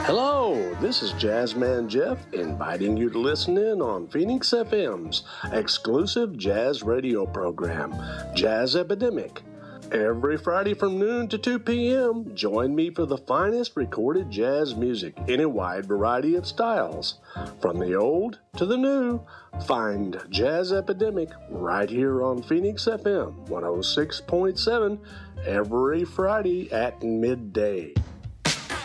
Hello, this is Jazzman Jeff inviting you to listen in on Phoenix FM's exclusive jazz radio program, Jazz Epidemic. Every Friday from noon to 2 p.m., join me for the finest recorded jazz music in a wide variety of styles. From the old to the new, find Jazz Epidemic right here on Phoenix FM 106.7 every Friday at midday.